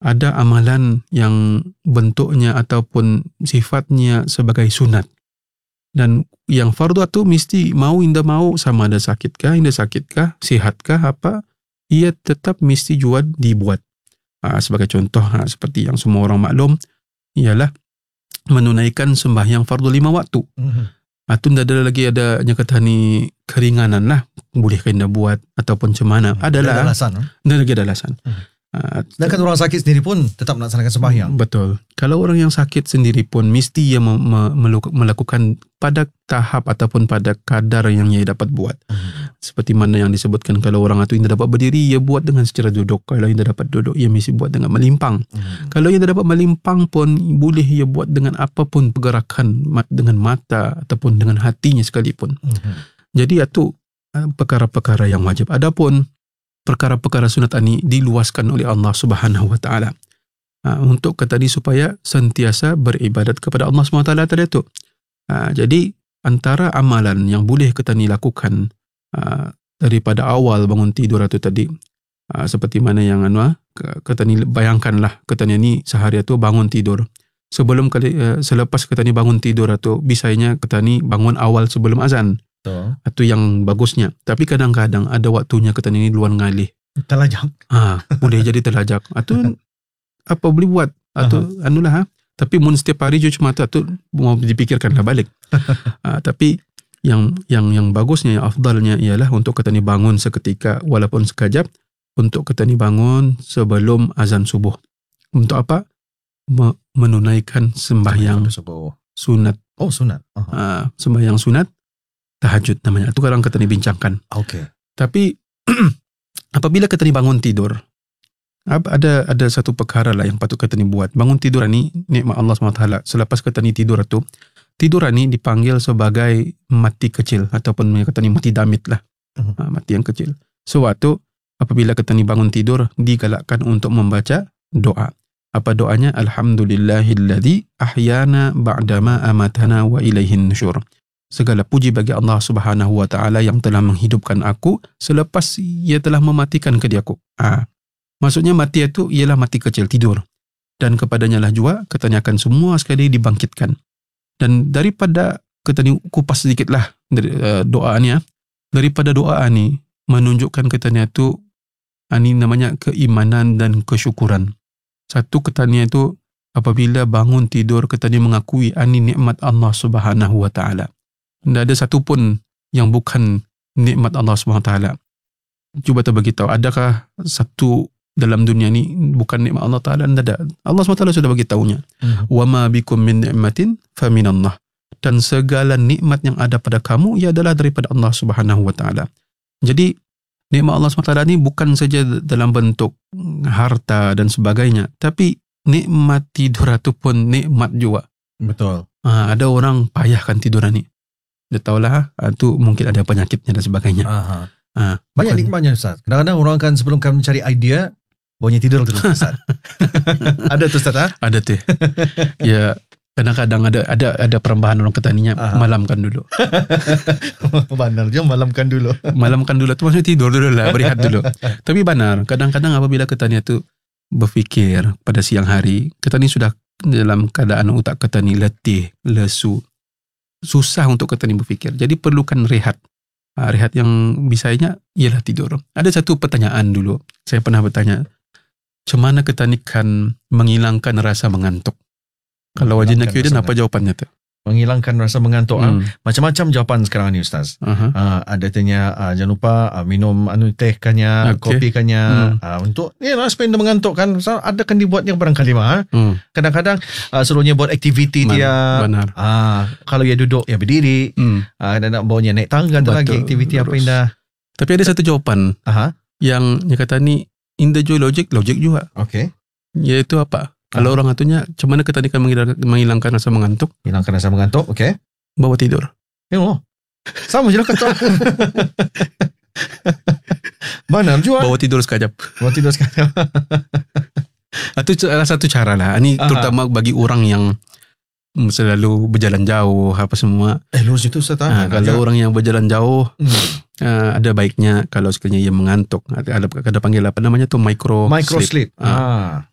ada amalan yang bentuknya ataupun sifatnya sebagai sunat. Dan yang fardu itu mesti mau indah mau, sama ada sakitkah, indah sakitkah, sihatkah apa, ia tetap mesti juga dibuat. Sebagai contoh, seperti yang semua orang maklum, ialah menunaikan sembahyang fardu 5 waktu. Itu tidak ada lagi ada kata ni keringanan lah, bolehkah indah buat ataupun macam mana. Adalah. Ada alasan. Tidak lagi ada alasan. Sedangkan orang sakit sendiri pun tetap melaksanakan sembahyang. Betul. Kalau orang yang sakit sendiri pun mesti ia melakukan pada tahap ataupun pada kadar yang ia dapat buat. Seperti mana yang disebutkan, kalau orang itu tidak dapat berdiri, ia buat dengan secara duduk. Kalau ia tidak dapat duduk, ia mesti buat dengan melimpang. Kalau ia tidak dapat melimpang pun, boleh ia buat dengan apapun pergerakan, dengan mata ataupun dengan hatinya sekalipun. Jadi itu perkara-perkara yang wajib. Adapun perkara-perkara sunat ini diluaskan oleh Allah Subhanahu Wa Taala untuk tadi supaya sentiasa beribadat kepada Allah Subhanahu Wa Taala tadi itu. Jadi antara amalan yang boleh kita ni lakukan daripada awal bangun tidur itu tadi, seperti mana yang kita ni bayangkanlah, kita ni sehari itu bangun tidur. Selepas kita ni bangun tidur itu, bisanya kita ni bangun awal sebelum azan. Itu yang bagusnya. Tapi kadang-kadang ada waktunya kita ni luar ngalih. Terlajak. Boleh jadi terlajak. Itu apa boleh buat? Atau anulah. Tapi mun setiap hari cuci mata tu mau dipikirkanlah balik. Tapi yang bagusnya, yang afdalnya ialah untuk kita ni bangun seketika walaupun sekejap, untuk kita ni bangun sebelum azan subuh. Untuk apa? Menunaikan sembahyang sunat. Oh, sunat. Sembahyang sunat tahajud namanya. Itu kadang kita ni bincangkan. Okay. Tapi apabila kita ni bangun tidur, ada satu perkara lah yang patut kita ni buat. Bangun tidur ni nikmat Allah SWT. Selepas kita ni tidur ni dipanggil sebagai mati kecil ataupun kata ni mati damit lah. Mati yang kecil. Sewaktu apabila kita ni bangun tidur, digalakkan untuk membaca doa. Apa doanya? Alhamdulillahilladzi ahyana ba'dama amatana wa ilaihin nusyur. Segala puji bagi Allah Subhanahu Wa Taala yang telah menghidupkan aku selepas ia telah mematikan aku. Maksudnya mati itu ialah mati kecil, tidur. Dan kepadanya lah juga katanya akan semua sekali dibangkitkan. Dan daripada kita ni kupas sedikitlah doa ni. Daripada doa ni menunjukkan katanya itu ini namanya keimanan dan kesyukuran. Satu katanya itu apabila bangun tidur katanya mengakui ini nikmat Allah Subhanahu Wa Taala. Tidak ada satu pun yang bukan nikmat Allah SWT. Cuba kita beritahu, adakah satu dalam dunia ni bukan nikmat Allah Ta'ala? Tidak ada. Allah SWT sudah beritahunya. وَمَا بِكُم مِّن نِعْمَةٍ فَمِنَ اللَّهِ. Dan segala nikmat yang ada pada kamu, ia adalah daripada Allah Subhanahu Wa Taala. Jadi, nikmat Allah SWT ni bukan saja dalam bentuk harta dan sebagainya, tapi nikmat tidur itu pun nikmat juga. Betul. Ada orang payahkan tidur ni. Dia tahulah itu mungkin ada penyakitnya dan sebagainya. Banyak nikmatnya Ustaz. Kadang-kadang orang kan sebelum kami mencari idea, bawanya tidur dulu Ustaz. Ada tu Ustaz? Ada tu. Ya, kadang-kadang ada perubahan orang ketaninya, malamkan dulu. Benar, dia malamkan dulu. Malamkan dulu tu maksudnya tidur dulu lah, berehat dulu. Tapi benar, kadang-kadang apabila ketania tu berfikir pada siang hari, ketani sudah dalam keadaan otak ketani letih, lesu. Susah untuk kita ni berfikir. Jadi perlukan rehat. Rehat yang bisanya ialah tidur. Ada satu pertanyaan dulu. Saya pernah bertanya, macam mana kita ni kan menghilangkan rasa mengantuk? Kalau wajib nak kira, apa jawapannya tu? Menghilangkan rasa mengantuk. Macam-macam jawapan sekarang ni Ustaz. Ada tanya jangan lupa minum teh kannya, kopi kannya, untuk supaya mengantuk kan. So, ada kan dibuatnya barangkali kadang-kadang seluruhnya buat aktiviti dia. Benar. Kalau ia duduk ia berdiri. Nak bawanya naik tangga, ada lagi aktiviti apa indah. Tapi ada satu jawapan yang dia kata ni indah juga logik juga. Okay. Iaitu apa? Kalau orang atunya, macam mana kita akan menghilangkan rasa mengantuk? Hilangkan rasa mengantuk, okey. Bawa tidur. Sama je lah kata. Benar juga. Bawa tidur sekejap. Itu salah satu cara lah. Ini terutama bagi orang yang selalu berjalan jauh, apa semua. Lurus itu Ustaz. Kalau orang yang berjalan jauh, ada baiknya kalau sekiranya ia mengantuk. Ada panggil apa namanya tu micro sleep.